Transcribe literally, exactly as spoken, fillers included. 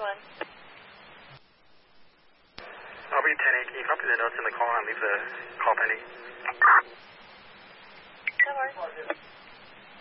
one. I'll be ten eight. Can you copy the notes in the call and leave the call pending? No worries.